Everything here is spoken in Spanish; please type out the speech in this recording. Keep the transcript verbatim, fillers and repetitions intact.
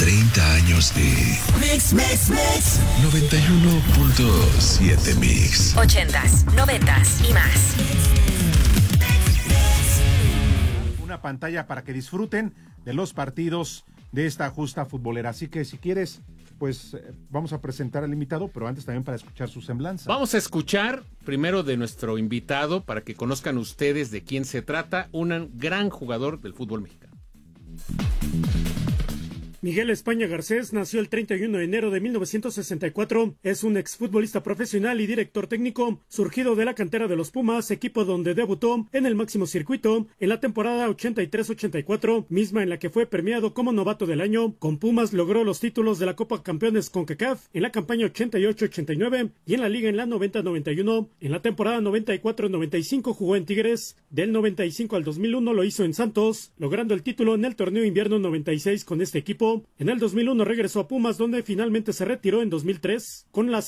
treinta años de Mix, Mix, Mix. noventa y uno punto siete Mix. Ochentas, noventas y más. Una pantalla para que disfruten de los partidos de esta justa futbolera. Así que si quieres, pues eh, vamos a presentar al invitado, pero antes también para escuchar su semblanza. Vamos a escuchar primero de nuestro invitado para que conozcan ustedes de quién se trata, un gran jugador del fútbol mexicano. Miguel España Garcés nació el treinta y uno de enero de mil novecientos sesenta y cuatro. Es un exfutbolista profesional y director técnico, surgido de la cantera de los Pumas, equipo donde debutó en el máximo circuito en la temporada ochenta y tres ochenta y cuatro, misma en la que fue premiado como novato del año. Con Pumas logró los títulos de la Copa Campeones CONCACAF en la campaña ochenta y ocho ochenta y nueve y en la Liga en la noventa noventa y uno. En la temporada noventa y cuatro noventa y cinco jugó en Tigres. Del noventa y cinco al dos mil uno lo hizo en Santos, logrando el título en el torneo invierno noventa y seis con este equipo. En el dos mil uno regresó a Pumas, donde finalmente se retiró en dos mil tres con la